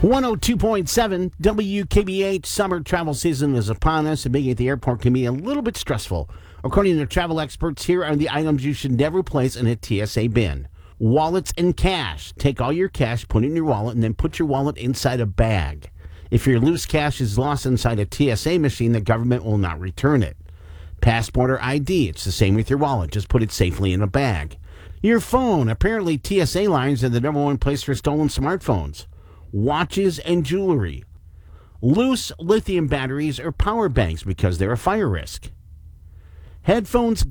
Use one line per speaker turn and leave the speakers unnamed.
102.7 WKBH. Summer travel season is upon us, and being at the airport can be a little bit stressful. According to travel experts, here are the items you should never place in a TSA bin. Wallets and cash. Take all your cash, put it in your wallet, and then put your wallet inside a bag. If your loose cash is lost inside a TSA machine, the government will not return it. Passport or ID. It's the same with your wallet. Just put it safely in a bag. Your phone. Apparently, TSA lines are the number one place for stolen smartphones. Watches and jewelry. Loose lithium batteries or power banks because they're a fire risk. Headphones,